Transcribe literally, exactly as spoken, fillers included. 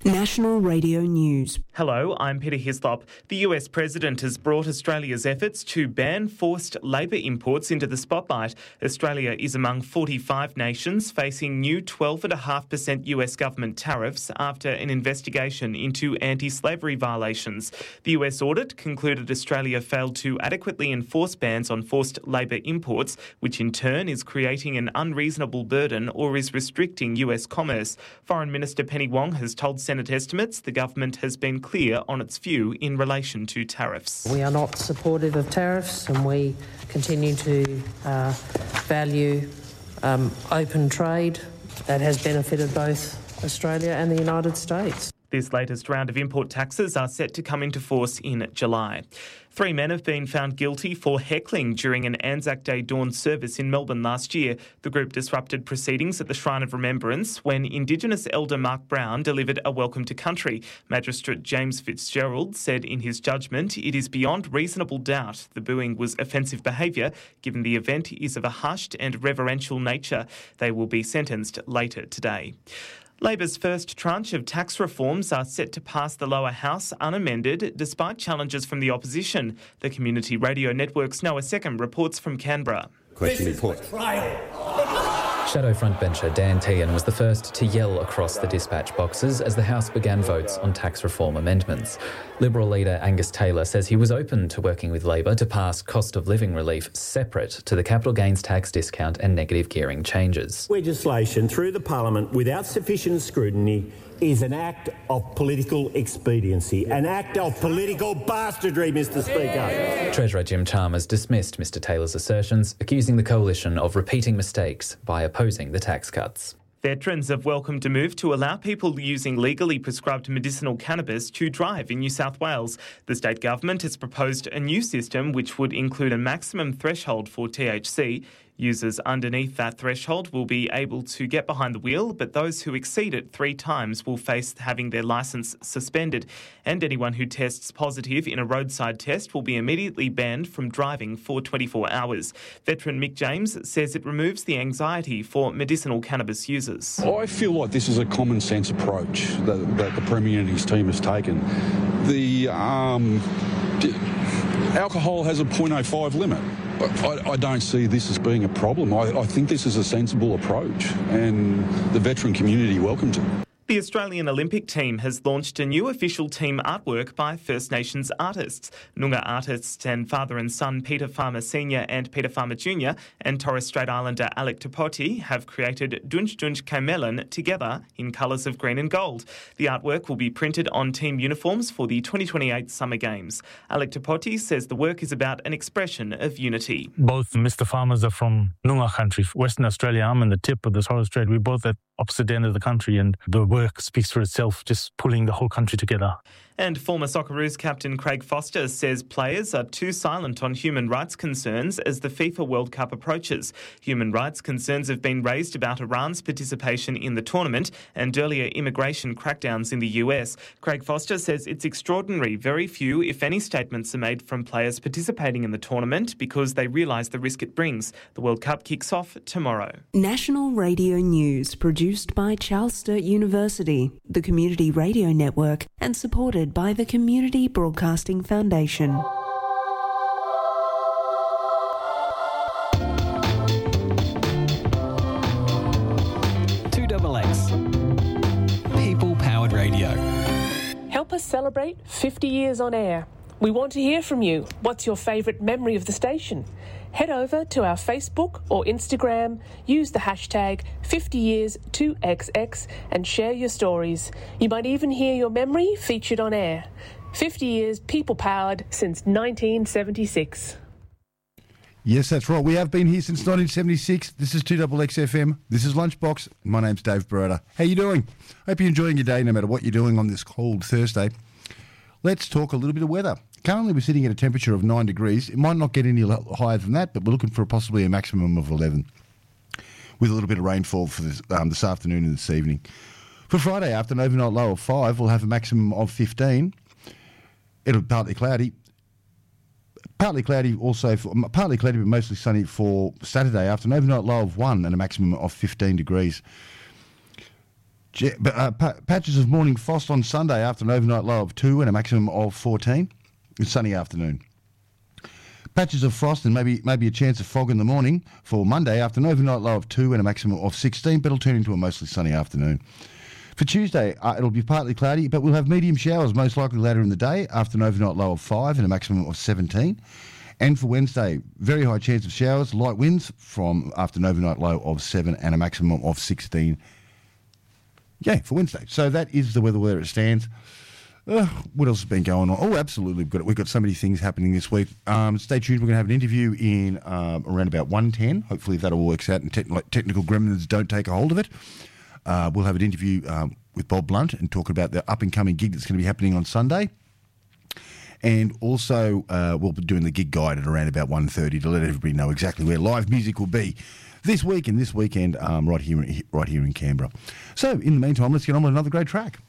National Radio News. Hello, I'm Peter Hislop. The U S President has brought Australia's efforts to ban forced labour imports into the spotlight. Australia is among forty-five nations facing new twelve point five percent U S government tariffs after an investigation into anti-slavery violations. The U S audit concluded Australia failed to adequately enforce bans on forced labour imports, which in turn is creating an unreasonable burden or is restricting U S commerce. Foreign Minister Penny Wong has told Senate estimates the government has been clear on its view in relation to tariffs. We are not supportive of tariffs, and we continue to uh, value um, open trade that has benefited both Australia and the United States. This latest round of import taxes are set to come into force in July. Three men have been found guilty for heckling during an Anzac Day dawn service in Melbourne last year. The group disrupted proceedings at the Shrine of Remembrance when Indigenous elder Mark Brown delivered a welcome to country. Magistrate James Fitzgerald said in his judgment it is beyond reasonable doubt the booing was offensive behaviour, given the event is of a hushed and reverential nature. They will be sentenced later today. Labor's first tranche of tax reforms are set to pass the lower house unamended despite challenges from the opposition. The Community Radio Network's Noah Seckham reports from Canberra. Question report. Shadow frontbencher Dan Tehan was the first to yell across the dispatch boxes as the House began votes on tax reform amendments. Liberal leader Angus Taylor says he was open to working with Labor to pass cost of living relief separate to the capital gains tax discount and negative gearing changes. Legislation through the Parliament without sufficient scrutiny is an act of political expediency, an act of political bastardry, Mr Speaker. Treasurer Jim Chalmers dismissed Mr Taylor's assertions, accusing the coalition of repeating mistakes by opposing the tax cuts. Veterans have welcomed a move to allow people using legally prescribed medicinal cannabis to drive in New South Wales. The state government has proposed a new system which would include a maximum threshold for T H C. Users underneath that threshold will be able to get behind the wheel, but those who exceed it three times will face having their licence suspended. And anyone who tests positive in a roadside test will be immediately banned from driving for twenty-four hours. Veteran Mick James says it removes the anxiety for medicinal cannabis users. I feel like this is a common sense approach that, that the Premier and his team has taken. The um, alcohol has a point oh five limit. I, I don't see this as being a problem. I, I think this is a sensible approach, and the veteran community welcomes it. The Australian Olympic team has launched a new official team artwork by First Nations artists. Noongar artists and father and son Peter Farmer Senior and Peter Farmer Junior and Torres Strait Islander Alec Topoti have created Dunj Dunj Kamelin together in colours of green and gold. The artwork will be printed on team uniforms for the twenty twenty-eight Summer Games. Alec Topoti says the work is about an expression of unity. Both Mister Farmers are from Noongar country, Western Australia. I'm in the tip of the Torres Strait. We're both at opposite end of the country, and the work speaks for itself, just pulling the whole country together. And former Socceroos captain Craig Foster says players are too silent on human rights concerns as the FIFA World Cup approaches. Human rights concerns have been raised about Iran's participation in the tournament and earlier immigration crackdowns in the U S. Craig Foster says it's extraordinary very few, if any, statements are made from players participating in the tournament because they realise the risk it brings. The World Cup kicks off tomorrow. National Radio News, produced by Charles Sturt University, the Community Radio Network, and supported by the Community Broadcasting Foundation. two X X. People-powered radio. Help us celebrate fifty years on air. We want to hear from you. What's your favourite memory of the station? Head over to our Facebook or Instagram, use the hashtag fifty years two X X and share your stories. You might even hear your memory featured on air. fifty years people-powered since nineteen seventy-six. Yes, that's right. We have been here since nineteen seventy-six. This is two X X F M. This is Lunchbox. My name's Dave Baroda. How you doing? Hope you're enjoying your day no matter what you're doing on this cold Thursday. Let's talk a little bit of weather. Currently we're sitting at a temperature of nine degrees. It might not get any higher than that, but we're looking for possibly a maximum of eleven, with a little bit of rainfall for this, um, this afternoon and this evening. For Friday, after an overnight low of five, we'll have a maximum of fifteen. It'll be partly cloudy. Partly cloudy also, for, partly cloudy but mostly sunny for Saturday after an overnight low of one and a maximum of fifteen degrees. Uh, patches of morning frost on Sunday after an overnight low of two and a maximum of fourteen. It's sunny afternoon. Patches of frost and maybe maybe a chance of fog in the morning for Monday after an overnight low of two and a maximum of sixteen, but it'll turn into a mostly sunny afternoon. For Tuesday, uh, it'll be partly cloudy, but we'll have medium showers most likely later in the day after an overnight low of five and a maximum of seventeen. And for Wednesday, very high chance of showers, light winds from after an overnight low of seven and a maximum of sixteen. Yeah, for Wednesday. So that is the weather where it stands. Uh, what else has been going on? Oh, absolutely. We've got, we've got so many things happening this week. Um, stay tuned. We're going to have an interview in um, around about one ten. Hopefully, if that all works out and te- like technical gremlins don't take a hold of it. Uh, we'll have an interview um, with Bob Blunt and talk about the up-and-coming gig that's going to be happening on Sunday. And also, uh, we'll be doing the gig guide at around about one thirty to let everybody know exactly where live music will be this week and this weekend um, right here, right here in Canberra. So, in the meantime, let's get on with another great track.